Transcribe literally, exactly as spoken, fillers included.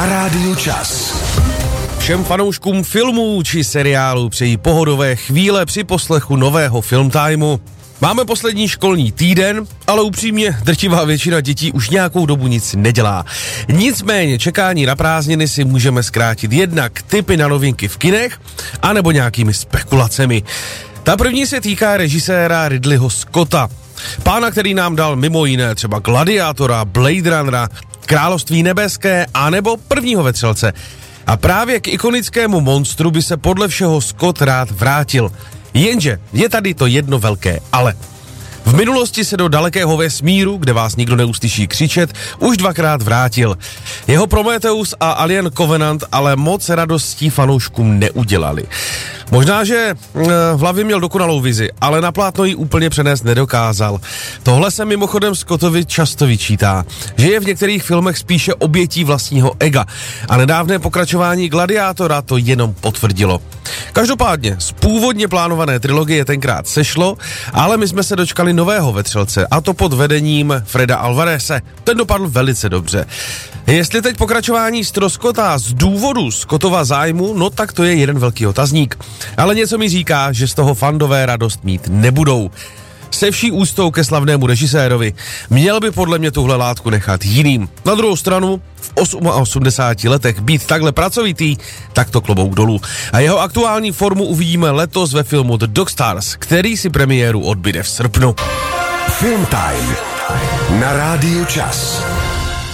Rádiu Čas. Všem fanouškům filmů či seriálů přejí pohodové chvíle při poslechu nového Filmtimeu. Máme poslední školní týden, ale upřímně drtivá většina dětí už nějakou dobu nic nedělá. Nicméně čekání na prázdniny si můžeme zkrátit jednak tipy na novinky v kinech, anebo nějakými spekulacemi. Ta první se týká režiséra Ridleyho Scotta. Pána, který nám dal mimo jiné třeba Gladiátora, Blade Runnera, Království nebeské anebo Prvního vetřelce. A právě k ikonickému monstru by se podle všeho Scott rád vrátil. Jenže je tady to jedno velké ale. V minulosti se do dalekého vesmíru, kde vás nikdo neuslyší křičet, už dvakrát vrátil. Jeho Prometheus a Alien Covenant ale moc radostí fanouškům neudělali. Možná, že v hlavě měl dokonalou vizi, ale na plátno ji úplně přenést nedokázal. Tohle se mimochodem Scottovi často vyčítá, že je v některých filmech spíše obětí vlastního ega a nedávné pokračování Gladiátora to jenom potvrdilo. Každopádně z původně plánované trilogie tenkrát sešlo, ale my jsme se dočkali nového vetřelce, a to pod vedením Freda Alvareze. Ten dopadl velice dobře. Jestli teď pokračování ztroskotá z důvodu Scottova zájmu, no tak to je jeden velký otazník. Ale něco mi říká, že z toho fandové radost mít nebudou. Se vší úctou ke slavnému režisérovi, měl by podle mě tuhle látku nechat jiným. Na druhou stranu, v osmdesáti osmi letech být takhle pracovitý, tak to klobouk dolů. A jeho aktuální formu uvidíme letos ve filmu The Dogstars, který si premiéru odbyde v srpnu. Filmtime na Rádiu Čas.